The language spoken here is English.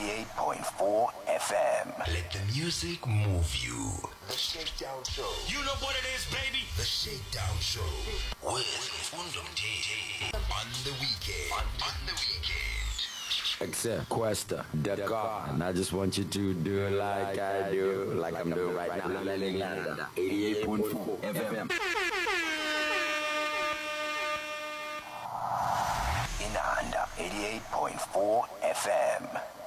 88.4 FM. Let the music move you. The Shakedown Show. You know what it is, baby. The Shakedown Show with Fundo T on the weekend. On the weekend. Accept Cuesta, Dakar, and I just want you to do it like I do, like I'm doing right now. 88.4 FM. In Anda 88.4 FM.